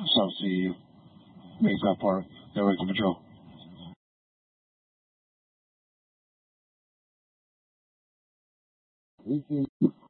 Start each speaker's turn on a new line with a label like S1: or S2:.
S1: South Sea Mayflower Park, Network Patrol.
S2: We can